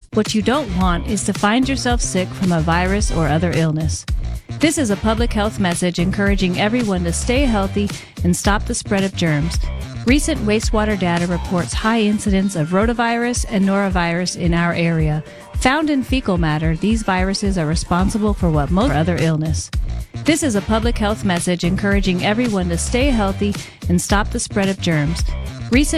What you don't want is to find yourself sick from a virus or other illness. This is a public health message encouraging everyone to stay healthy and stop the spread of germs. Recent wastewater data reports high incidence of rotavirus and norovirus in our area. Found in fecal matter, these viruses are responsible for what most other illness. This is a public health message encouraging everyone to stay healthy and stop the spread of germs. Recent